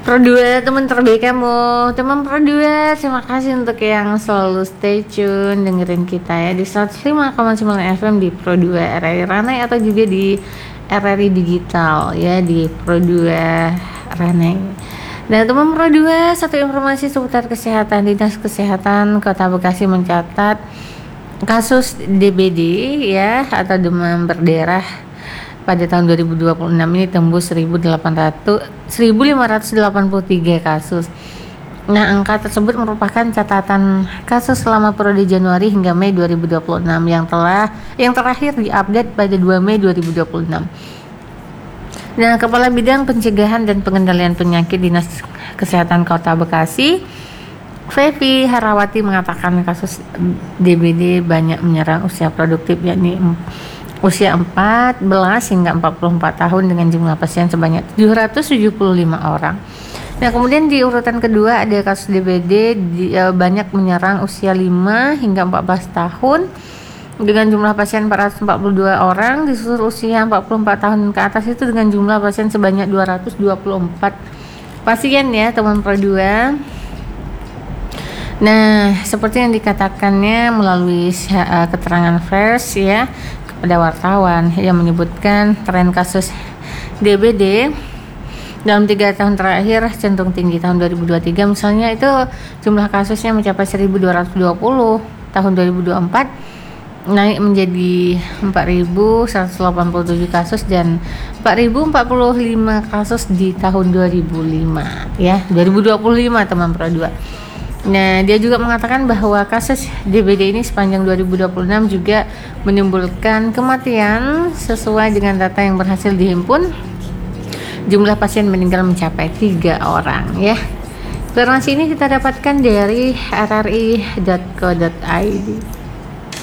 Pro 2 teman terbaik kamu, teman Pro 2, terima kasih untuk yang selalu stay tune dengerin kita ya di 105,9 FM di Pro 2 RRI Ranai atau juga di RRI Digital ya di Pro 2 Ranai. Dan teman Pro 2, satu informasi seputar kesehatan. Dinas Kesehatan Kota Bekasi mencatat kasus DBD ya atau demam berdarah pada tahun 2026 ini tembus 1.583 kasus. Nah, angka tersebut merupakan catatan kasus selama periode Januari hingga Mei 2026 yang terakhir diupdate pada 2 Mei 2026. Nah, Kepala Bidang Pencegahan dan Pengendalian Penyakit Dinas Kesehatan Kota Bekasi, Fevi Harawati mengatakan kasus DBD banyak menyerang usia produktif yakni usia 14 hingga 44 tahun dengan jumlah pasien sebanyak 775 orang. Nah, kemudian di urutan kedua ada kasus DBD banyak menyerang usia 5 hingga 14 tahun dengan jumlah pasien 442 orang, disusul usia 44 tahun ke atas itu dengan jumlah pasien sebanyak 224 pasien ya, teman Pro 2. Nah, seperti yang dikatakannya melalui keterangan pers ya pada wartawan yang menyebutkan tren kasus DBD dalam 3 tahun terakhir cenderung tinggi. Tahun 2023 misalnya itu jumlah kasusnya mencapai 1.220, tahun 2024 naik menjadi 4.187 kasus dan 4.045 kasus di tahun 2005 ya 2025 teman Pro 2. Nah, dia juga mengatakan bahwa kasus DBD ini sepanjang 2026 juga menimbulkan kematian sesuai dengan data yang berhasil dihimpun. Jumlah pasien meninggal mencapai 3 orang ya. Informasi ini kita dapatkan dari rri.co.id.